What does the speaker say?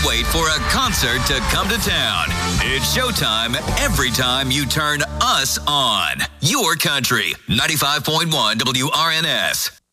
wait for a concert to come to town. It's showtime every time you turn us on. Your country, 95.1 WRNS.